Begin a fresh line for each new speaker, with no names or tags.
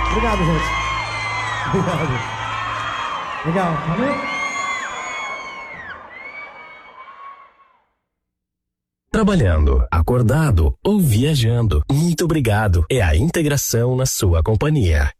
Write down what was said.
Obrigado, gente. Obrigado. Legal. Valeu.
Trabalhando, acordado ou viajando, muito obrigado. É a integração na sua companhia.